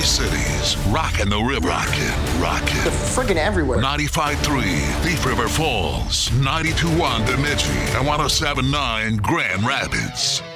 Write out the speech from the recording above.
Tri-Cities, rockin' the river. Rockin'. They're friggin' everywhere. 95.3 Thief River Falls, 92.1 Bemidji, and 107.9 Grand Rapids.